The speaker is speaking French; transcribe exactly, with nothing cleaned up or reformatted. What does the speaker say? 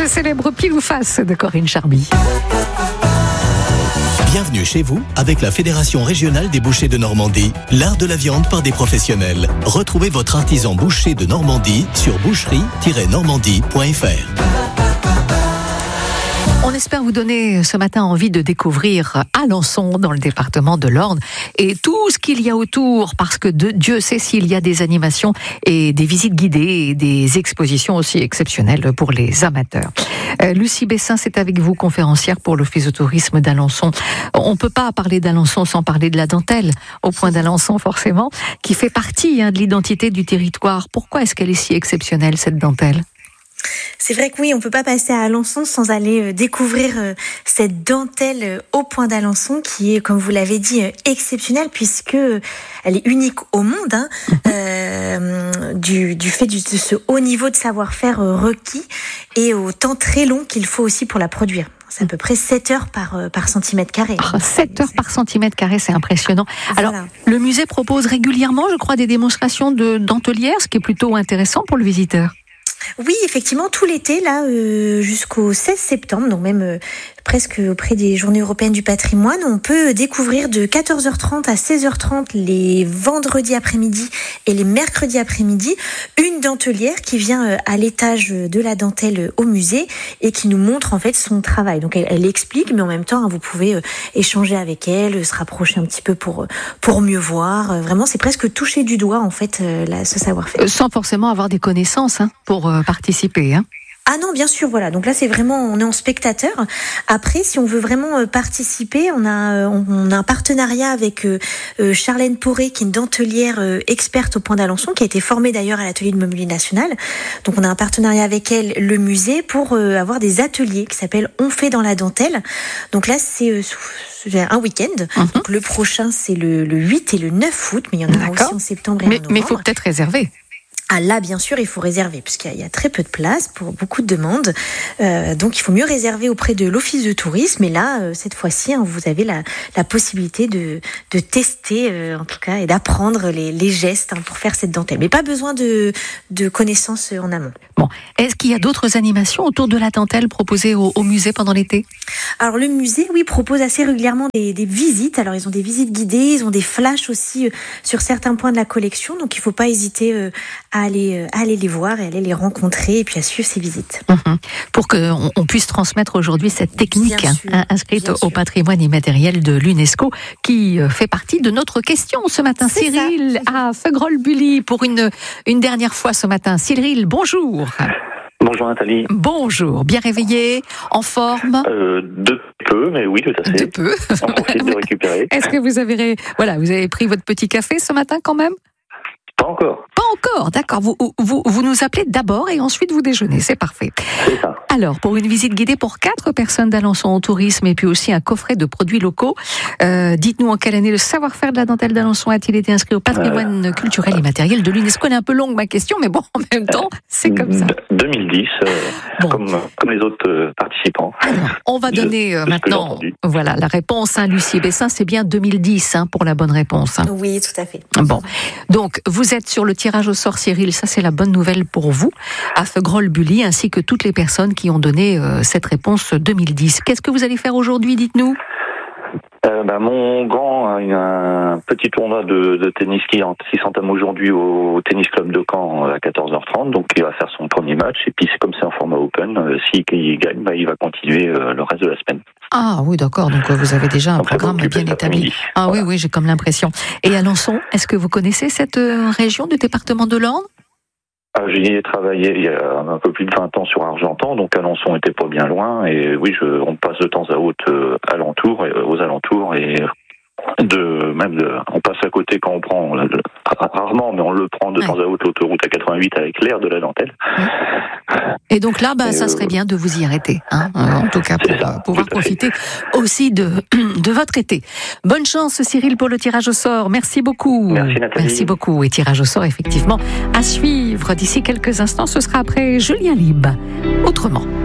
Le célèbre pile ou face de Corinne Charby. Bienvenue chez vous avec la Fédération régionale des bouchers de Normandie, l'art de la viande par des professionnels. Retrouvez votre artisan boucher de Normandie sur boucherie tiret normandie point f r. On espère vous donner ce matin envie de découvrir Alençon dans le département de l'Orne et tout ce qu'il y a autour, parce que de, Dieu sait s'il y a des animations et des visites guidées et des expositions aussi exceptionnelles pour les amateurs. Euh, Lucie Bessin, c'est avec vous, conférencière pour l'Office de tourisme d'Alençon. On ne peut pas parler d'Alençon sans parler de la dentelle, au point d'Alençon forcément, qui fait partie hein, de l'identité du territoire. Pourquoi est-ce qu'elle est si exceptionnelle, cette dentelle ? C'est vrai que oui, on peut pas passer à Alençon sans aller découvrir cette dentelle au point d'Alençon qui est, comme vous l'avez dit, exceptionnelle puisque elle est unique au monde, hein, euh, du, du fait de ce haut niveau de savoir-faire requis et au temps très long qu'il faut aussi pour la produire. C'est à peu près sept heures par, par centimètre carré. Oh, sept heures par centimètre carré, c'est impressionnant. Voilà. Alors, le musée propose régulièrement, je crois, des démonstrations de dentelières, ce qui est plutôt intéressant pour le visiteur. Oui, effectivement, tout l'été, là, euh, jusqu'au seize septembre, donc même euh, presque auprès des Journées européennes du patrimoine, on peut découvrir de quatorze heures trente à seize heures trente les vendredis après-midi et les mercredis après-midi une dentelière qui vient euh, à l'étage de la dentelle au musée et qui nous montre en fait son travail. Donc elle, elle explique, mais en même temps, hein, vous pouvez euh, échanger avec elle, se rapprocher un petit peu pour pour mieux voir. Euh, vraiment, c'est presque toucher du doigt en fait euh, là, ce savoir-faire. Sans forcément avoir des connaissances hein, pour euh, participer. Hein. Ah non, bien sûr, voilà. Donc là, c'est vraiment, on est en spectateur. Après, si on veut vraiment participer, on a, on a un partenariat avec euh, Charlène Poré, qui est une dentelière euh, experte au point d'Alençon, qui a été formée d'ailleurs à l'atelier de mobilier national. Donc on a un partenariat avec elle, le musée, pour euh, avoir des ateliers qui s'appellent On fait dans la dentelle. Donc là, c'est euh, un week-end. Mm-hmm. Donc le prochain, c'est le, le huit et le neuf août, mais il y en aura D'accord. aussi en septembre et mais, en novembre. Mais il faut peut-être réserver. Ah là, bien sûr, il faut réserver, puisqu'il y a très peu de place pour beaucoup de demandes. Euh, donc, il faut mieux réserver auprès de l'Office de tourisme. Et là, euh, cette fois-ci, hein, vous avez la, la possibilité de, de tester, euh, en tout cas, et d'apprendre les, les gestes hein, pour faire cette dentelle. Mais pas besoin de, de connaissances en amont. Bon, est-ce qu'il y a d'autres animations autour de la dentelle proposées au, au musée pendant l'été ? Alors, le musée, oui, propose assez régulièrement des, des visites. Alors, ils ont des visites guidées, ils ont des flashs aussi euh, sur certains points de la collection. Donc, il ne faut pas hésiter euh, à aller, à aller les voir et aller les rencontrer et puis à suivre ces visites. Mmh. Pour qu'on on puisse transmettre aujourd'hui cette technique hein, sûr, inscrite au sûr. patrimoine immatériel de l'UNESCO qui fait partie de notre question ce matin. C'est Cyril ça. à Feugerolles-Bully pour une, une dernière fois ce matin. Cyril, bonjour. Bonjour Nathalie. Bonjour, bien réveillé, en forme euh, De peu, mais oui, tout à fait. De peu. On profite de récupérer. Est-ce que vous avez, voilà, vous avez pris votre petit café ce matin quand même ? Pas encore. Pas encore, d'accord. Vous, vous, vous nous appelez d'abord et ensuite vous déjeunez, c'est parfait. C'est ça. Alors, pour une visite guidée pour quatre personnes d'Alençon en tourisme et puis aussi un coffret de produits locaux, euh, dites-nous en quelle année le savoir-faire de la dentelle d'Alençon a-t-il été inscrit au patrimoine euh... culturel immatériel de l'UNESCO ? Elle est un peu longue ma question, mais bon, en même temps, c'est comme ça. deux mille dix, euh, bon. comme, comme les autres euh, participants. Alors, on va donner euh, maintenant voilà, la réponse. Hein, Lucie Bessin, c'est bien deux mille dix hein, pour la bonne réponse. Hein. Oui, tout à fait. Bon, donc vous êtes sur le tirage au sort, Cyril, ça c'est la bonne nouvelle pour vous, à Feugerolles-Bully, ainsi que toutes les personnes qui ont donné euh, cette réponse deux mille dix. Qu'est-ce que vous allez faire aujourd'hui, dites-nous ? Euh, bah, mon grand a un petit tournoi de, de tennis qui, qui s'entame aujourd'hui au tennis club de Caen à quatorze heures trente, donc il va faire son premier match, et puis c'est comme c'est en format open, euh, s'il gagne, bah, il va continuer euh, le reste de la semaine. Ah oui, d'accord, donc euh, vous avez déjà un donc, programme bien établi. Ah voilà. oui, oui, j'ai comme l'impression. Et Alençon, est-ce que vous connaissez cette euh, région du département de l'Orne ? Ah, j'y ai travaillé il y a un peu plus de vingt ans sur Argentan, donc Alençon était pas bien loin, et oui, je, on passe de temps à autre euh, alentour, euh, aux alentours, et de même de, on passe à côté quand on prend, le, rarement, mais on le prend de ouais. temps à autre l'autoroute à quatre-vingt-huit avec l'air de la dentelle. Et donc là, bah, ça euh, serait bien de vous y arrêter, hein, en tout cas pour ça, pouvoir profiter aussi de, de votre été. Bonne chance Cyril pour le tirage au sort, merci beaucoup. Merci Nathalie. Merci beaucoup, et tirage au sort effectivement à suivre d'ici quelques instants, ce sera après Julien Libre. Autrement.